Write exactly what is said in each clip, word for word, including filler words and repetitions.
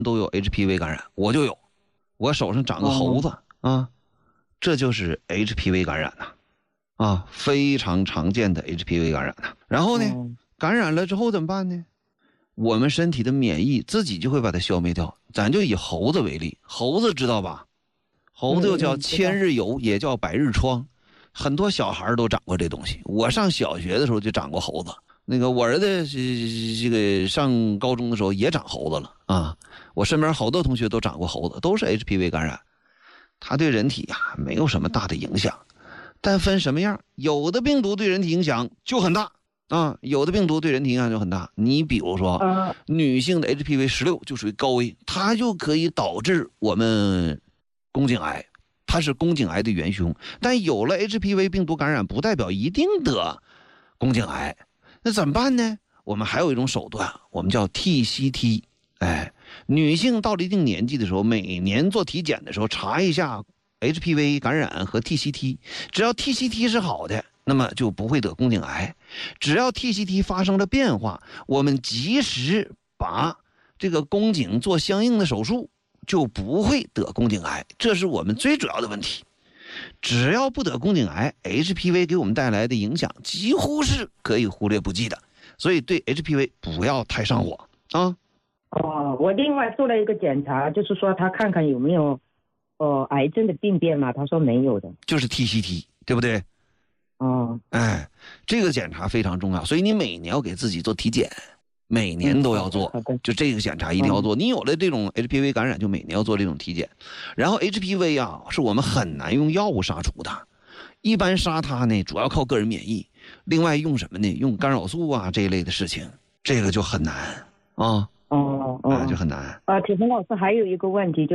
都有 H P V 感染，我就有，我手上长个猴子、哦、啊，这就是 H P V 感染呐、啊，啊，非常常见的 H P V 感染呐、啊。然后呢、哦，感染了之后怎么办呢？我们身体的免疫自己就会把它消灭掉。咱就以猴子为例，猴子知道吧？猴子又叫千日疣、嗯、也叫百日疮，很多小孩都长过这东西。我上小学的时候就长过猴子。那个我儿子这个上高中的时候也长猴子了啊！我身边好多同学都长过猴子，都是 H P V 感染。它对人体呀、啊、没有什么大的影响，但分什么样，有的病毒对人体影响就很大啊，有的病毒对人体影响就很大。你比如说、呃、女性的 H P V 十六就属于高危，它就可以导致我们宫颈癌，它是宫颈癌的元凶。但有了 H P V 病毒感染不代表一定得宫颈癌。那怎么办呢？我们还有一种手段，我们叫 T C T。 哎，女性到了一定年纪的时候，每年做体检的时候查一下 H P V 感染和 T C T， 只要 T C T 是好的，那么就不会得宫颈癌。只要 T C T 发生了变化，我们及时把这个宫颈做相应的手术，就不会得宫颈癌。这是我们最主要的问题。只要不得宫颈癌， H P V 给我们带来的影响几乎是可以忽略不计的，所以对 H P V 不要太上火啊。 哦，我另外做了一个检查，就是说他看看有没有呃癌症的病变嘛，他说没有的， 就是 T C T， 对不对？ 哦， 哎，这个检查非常重要，所以你每年要给自己做体检，每年都要做、嗯、就这个检查一定要做、嗯、你有了这种 H P V 感染就每年要做这种体检。然后 H P V 啊是我们很难用药物杀除的，一般杀它呢主要靠个人免疫，另外用什么呢？用干扰素啊这一类的事情，这个就很难啊。 哦哦、 啊，就很难啊。铁峰老师还有一个问题就是，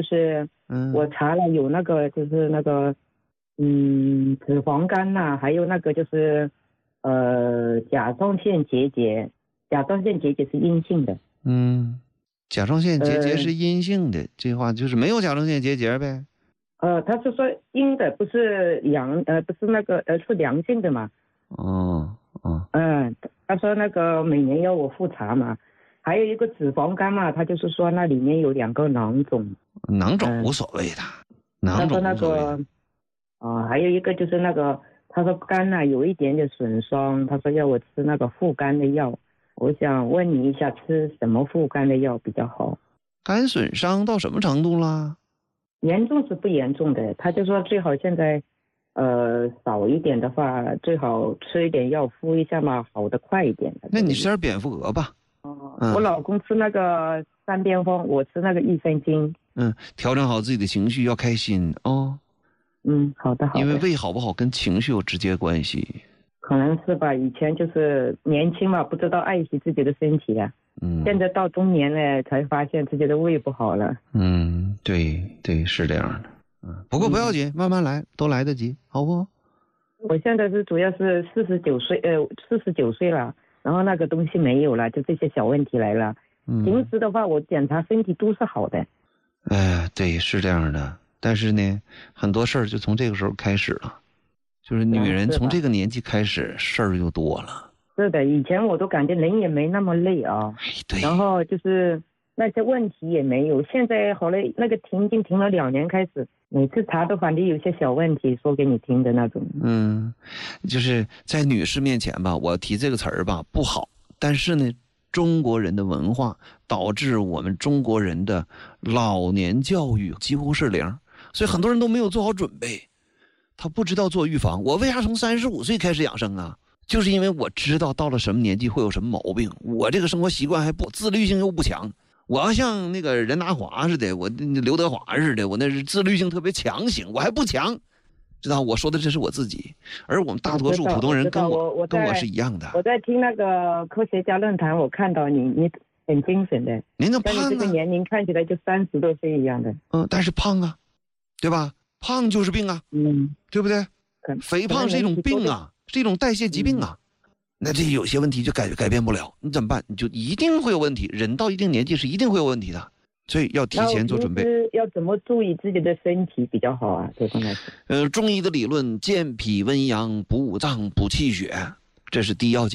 嗯，我查了有那个就是那个嗯脂肪肝呐、啊，还有那个就是呃甲状腺结节。甲状腺结节是阴性的。 嗯，甲状腺结节是阴性的、呃、这话就是没有甲状腺结节呗。 呃，他是说阴的，不是阳，呃，不是那个，呃，是良性的嘛。 哦哦。 嗯，他说那个每年要我复查嘛。还有一个脂肪肝嘛，他就是说那里面有两个囊肿。 囊肿无所谓的，嗯、囊肿无所谓的。他说那个， 啊、呃，还有一个就是那个，他说肝呐、啊、有一点点损伤，他说要我吃那个护肝的药。我想问你一下，吃什么护肝的药比较好？ 肝损伤到什么程度啦？ 严重是不严重的，他就说最好现在，呃，少一点的话，最好吃一点药敷一下嘛，好的快一点的。 那你吃点蝙蝠蛾吧。 哦、嗯，我老公吃那个三边风，我吃那个益生菌。 嗯，调整好自己的情绪，要开心哦。 嗯，好的好的。 因为胃好不好跟情绪有直接关系。 可能是吧，以前就是年轻嘛，不知道爱惜自己的身体啊。嗯。现在到中年了，才发现自己的胃不好了。 嗯，对对，是这样的。嗯，不过不要紧，嗯、慢慢来，都来得及，好不？ 我现在是主要是四十九岁，呃，四十九岁了，然后那个东西没有了，就这些小问题来了。嗯。平时的话，我检查身体都是好的。 哎，对，是这样的。但是呢，很多事儿就从这个时候开始了。就是女人从这个年纪开始事儿就多了。 是的，以前我都感觉人也没那么累啊。 对。 然后就是那些问题也没有，现在好了，那个停经停了两年开始，每次查都反正有些小问题说给你听的那种。 嗯，就是在女士面前吧，我提这个词儿吧不好，但是呢，中国人的文化导致我们中国人的老年教育几乎是零，所以很多人都没有做好准备。他不知道做预防。我为啥从三十五岁开始养生啊？就是因为我知道到了什么年纪会有什么毛病，我这个生活习惯还不自律性又不强。我要像那个任达华似的，我刘德华似的，我那是自律性特别强型，我还不强。知道我说的这是我自己，而我们大多数普通人跟我我跟我是一样的。 我在听那个科学家论坛，我看到你你很精神的。 您那胖啊？ 这个年龄看起来就三十多岁一样的。 嗯，但是胖啊，对吧？胖就是病啊， 嗯， 对不对？肥胖是一种病啊，是一种代谢疾病啊。嗯、那这有些问题就改改变不了，你怎么办？你就一定会有问题。人到一定年纪是一定会有问题的，所以要提前做准备。 要怎么注意自己的身体比较好啊？这方面。 呃，中医的理论，健脾温阳、补五脏、补气血，这是第一要紧的。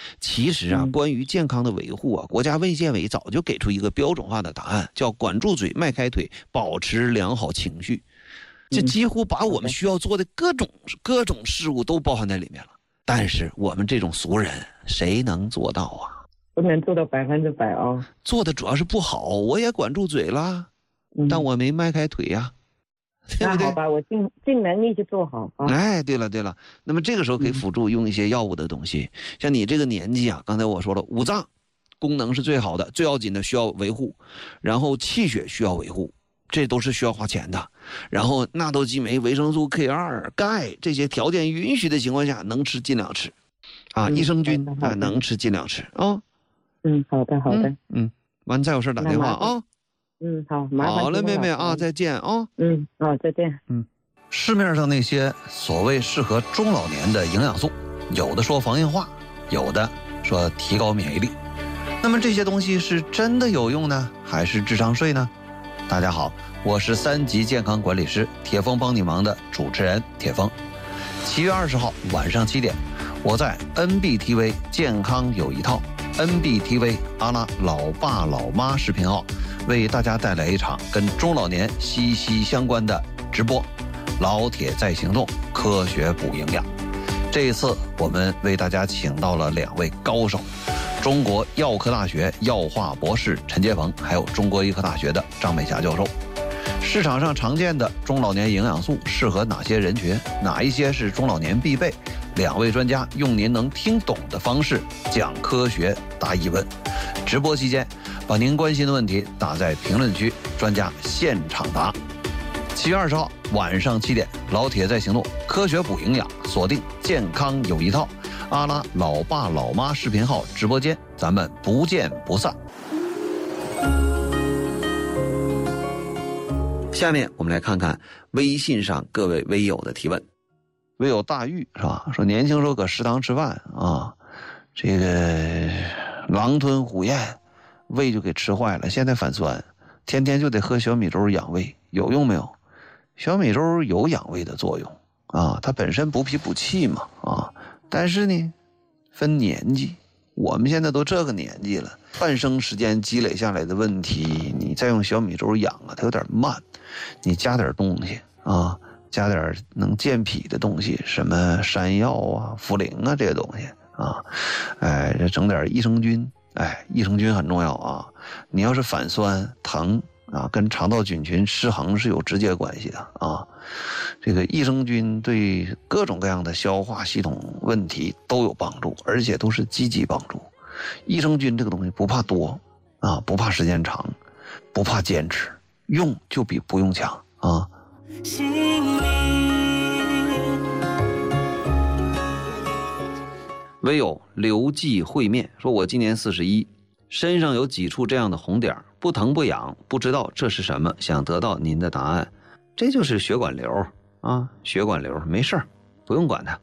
其实啊，关于健康的维护啊，国家卫健委早就给出一个标准化的答案，叫管住嘴，迈开腿，保持良好情绪。这几乎把我们需要做的各种各种事物都包含在里面了。但是我们这种俗人，谁能做到啊？ 不能做到百分之百啊。 做的主要是不好，我也管住嘴了，嗯、但我没迈开腿呀、啊。对不对？ 那好吧，我尽尽能力去做好啊。 哎，对了对了，那么这个时候可以辅助用一些药物的东西，嗯、像你这个年纪啊，刚才我说了，五脏功能是最好的、最要紧的，需要维护，然后气血需要维护，这都是需要花钱的。然后纳豆激酶、维生素 K 二、钙这些条件允许的情况下，能吃尽量吃，啊，嗯、益生菌啊能吃尽量吃啊。 嗯，好的好的。 嗯，嗯完再有事打电话啊。 嗯，好，麻烦好了，妹妹啊，再见啊。 嗯，好，再见。 嗯，市面上那些所谓适合中老年的营养素，有的说防硬化，有的说提高免疫力。那么这些东西是真的有用呢，还是智商税呢？大家好，我是三级健康管理师铁峰帮你忙的主持人铁峰。七月二十号晚上七点，我在 N B T V 健康有一套 N B T V 阿拉老爸老妈视频号。为大家带来一场跟中老年息息相关的直播，老铁在行动，科学补营养。这一次我们为大家请到了两位高手，中国药科大学药化博士陈杰鹏，还有中国医科大学的张美霞教授。市场上常见的中老年营养素适合哪些人群？哪一些是中老年必备？两位专家用您能听懂的方式讲科学答疑问。直播期间，把您关心的问题打在评论区，专家现场答。七月二十号晚上七点，老铁在行动，科学补营养，锁定健康有一套阿拉老爸老妈视频号直播间，咱们不见不散。下面我们来看看微信上各位微友的提问。微友大玉是吧？说年轻时候搁食堂吃饭啊，这个狼吞虎咽，胃就给吃坏了，现在反酸，天天就得喝小米粥养胃，有用没有？小米粥有养胃的作用啊，它本身补脾补气嘛啊，但是呢，分年纪，我们现在都这个年纪了，半生时间积累下来的问题，你再用小米粥养啊，它有点慢，你加点东西啊。加点能健脾的东西，什么山药啊、茯苓啊这些东西啊，哎，这整点益生菌，哎，益生菌很重要啊。你要是反酸疼啊，跟肠道菌群失衡是有直接关系的啊。这个益生菌对各种各样的消化系统问题都有帮助，而且都是积极帮助。益生菌这个东西不怕多啊，不怕时间长，不怕坚持，用就比不用强啊。唯有刘记烩面说，我今年四十一，身上有几处这样的红点，不疼不痒，不知道这是什么，想得到您的答案。这就是血管瘤啊，血管瘤没事儿，不用管它。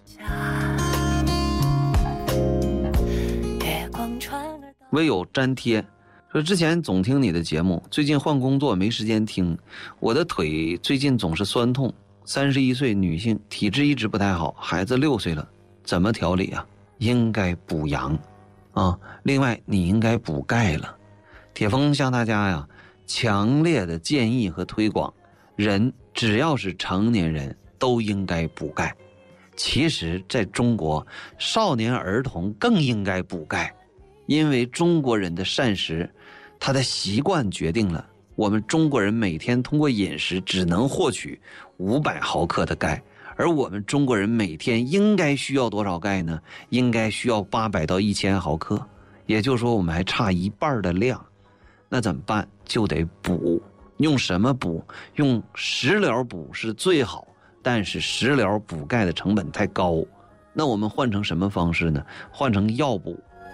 唯有粘贴说，之前总听你的节目，最近换工作没时间听，我的腿最近总是酸痛，三十一岁女性，体质一直不太好，孩子六岁了，怎么调理啊？应该补阳啊，另外你应该补钙了。铁峰向大家呀强烈的建议和推广，人只要是成年人都应该补钙。其实在中国，少年儿童更应该补钙，因为中国人的膳食，他的习惯决定了我们中国人每天通过饮食只能获取五百毫克的钙，而我们中国人每天应该需要多少钙呢？应该需要八百到一千毫克，也就是说我们还差一半的量。那怎么办？就得补。用什么补？用食疗补是最好，但是食疗补钙的成本太高。那我们换成什么方式呢？换成药补。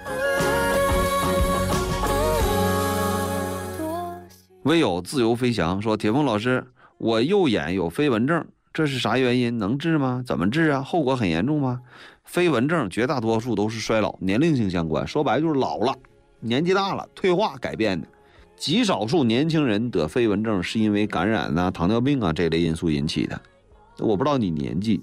唯有自由飞翔说，铁峰老师，我右眼有飞蚊症，这是啥原因？能治吗？怎么治啊？后果很严重吗？飞蚊症绝大多数都是衰老、年龄性相关，说白了就是老了，年纪大了，退化改变的。极少数年轻人得飞蚊症是因为感染啊、糖尿病啊这类因素引起的。我不知道你年纪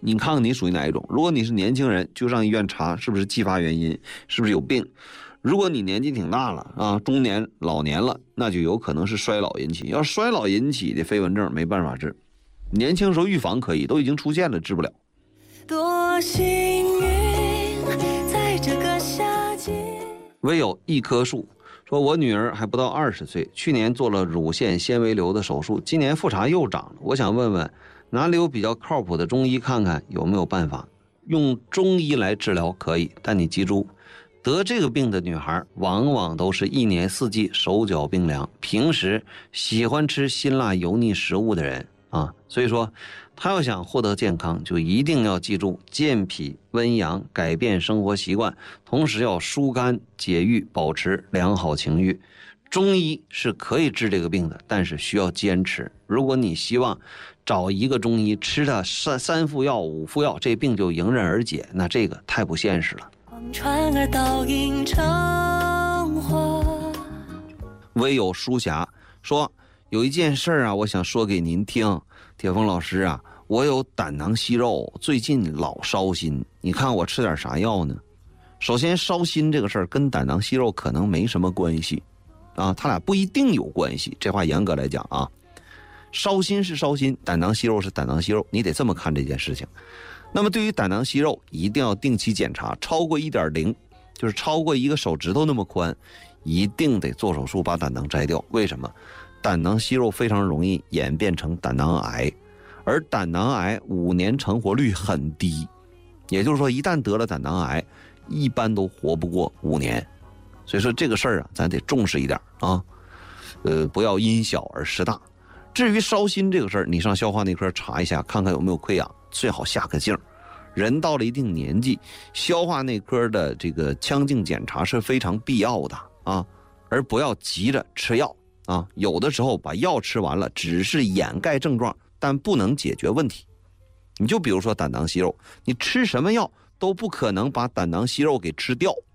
你看看你属于哪一种。如果你是年轻人，就上医院查是不是继发原因，是不是有病。如果你年纪挺大了啊，中年老年了，那就有可能是衰老引起。要衰老引起的飞蚊症没办法治，年轻时候预防可以，都已经出现了治不了。多幸运在这个夏季。唯有一棵树说，我女儿还不到二十岁，去年做了乳腺纤维瘤的手术，今年复查又长了。我想问问哪里有比较靠谱的中医，看看有没有办法用中医来治疗。可以，但你记住，得这个病的女孩往往都是一年四季手脚冰凉，平时喜欢吃辛辣油腻食物的人啊。所以说她要想获得健康，就一定要记住健脾温阳，改变生活习惯，同时要疏肝解郁，保持良好情绪。中医是可以治这个病的，但是需要坚持。如果你希望找一个中医吃的三三副药五副药，这病就迎刃而解，那这个太不现实了。船儿倒映成花。唯有书侠说，有一件事啊，我想说给您听。铁峰老师啊，我有胆囊息肉，最近老烧心，你看我吃点啥药呢？首先，烧心这个事儿跟胆囊息肉可能没什么关系啊，他俩不一定有关系。这话严格来讲啊，烧心是烧心，胆囊息肉是胆囊息肉，你得这么看这件事情。那么对于胆囊息肉，一定要定期检查，超过 一点零， 就是超过一个手指头那么宽，一定得做手术把胆囊摘掉。为什么？胆囊息肉非常容易演变成胆囊癌，而胆囊癌五年成活率很低，也就是说一旦得了胆囊癌，一般都活不过五年。所以说这个事儿啊，咱得重视一点啊，呃，不要因小而失大。至于烧心这个事儿，你上消化内科查一下，看看有没有溃疡，最好下个劲儿。人到了一定年纪，消化内科的这个腔镜检查是非常必要的啊，而不要急着吃药啊。有的时候把药吃完了，只是掩盖症状，但不能解决问题。你就比如说胆囊息肉，你吃什么药都不可能把胆囊息肉给吃掉。